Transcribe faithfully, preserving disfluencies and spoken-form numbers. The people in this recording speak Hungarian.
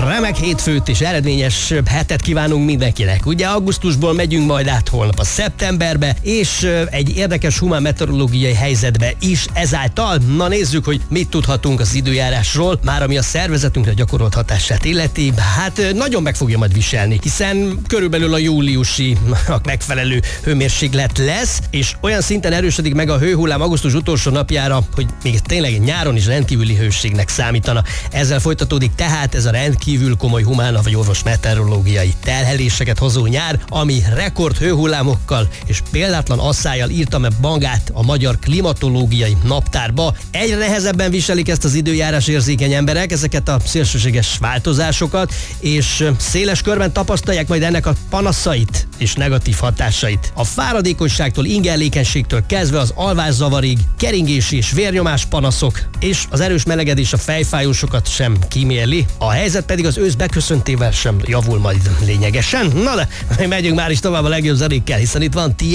remek hétfőt és eredményes hetet kívánunk mindenkinek. Ugye augusztusból megyünk majd át holnap a szeptemberbe, és egy érdekes humán meteorológiai helyzetbe is ezáltal. Na nézzük, hogy mit tudhatunk az időjárásról, már ami a szervezetünkre gyakorolt hatását illeti. Hát nagyon meg fogja majd viselni, hiszen körülbelül a júliusi a megfelelő hőmérséklet lesz, és olyan szinten erősödik meg a hőhullám augusztus utolsó napjára, hogy még tényleg nyáron is rendkívüli hőségnek számítana. Ezzel folytatódik tehát ez a rendkívül komoly humán vagy orvos meteorológiai terheléseket hozó nyár, ami rekord hőhullámokkal és példátlan asszályjal írta meg magát a magyar klimatológiai naptárba. Egyre nehezebben viselik ezt az időjárás érzékeny emberek, ezeket a szélsőséges változásokat, és széles körben tapasztalják majd ennek a panaszait és negatív hatásait. A fáradékonyságtól, ingerlékenységtől kezdve az alvászavarig, keringési és vérnyomás panaszok, és az erős melegedés a fejfájósokat sem kíméli. A helyzet pedig az ősz beköszöntével sem javul majd lényegesen. Na de megyünk már is tovább a legjobb zenékkel, hiszen itt van T